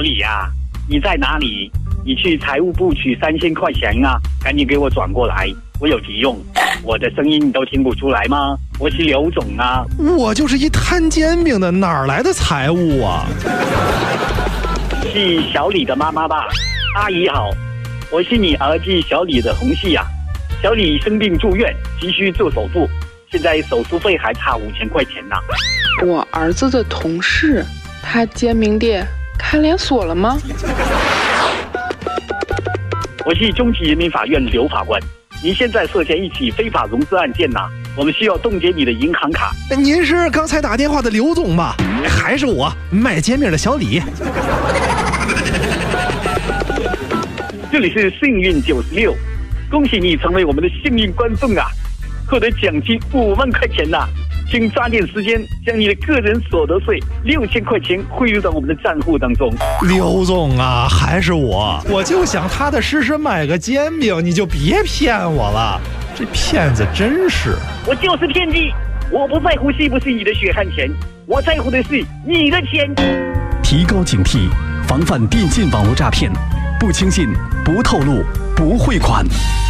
李呀，你在哪里？你去财务部取3000块钱啊，赶紧给我转过来，我有急用。我的声音你都听不出来吗？我是刘总啊。 我就是一摊煎饼的，哪来的财务啊？ 是小李的妈妈吧？阿姨好，我是你儿子小李的同事啊。小李生病住院，急需做手术，现在手术费还差5000块钱呢。 我儿子的同事，他煎饼店开连锁了吗？ 我是中级人民法院刘法官，您现在涉嫌一起非法融资案件呐，我们需要冻结你的银行卡。 您是刚才打电话的刘总吧？还是我卖煎饼的小李？ 这里是幸运96，恭喜你成为我们的幸运观众啊，获得奖金5万块钱呐！请抓紧时间将你的个人所得税6000块钱汇入到我们的账户当中。 刘总啊，还是我就想踏踏实实买个煎饼，你就别骗我了，这骗子真是。 我就是骗子，我不在乎是不是你的血汗钱，我在乎的是你的钱。 提高警惕，防范电信网络诈骗，不轻信，不透露，不汇款。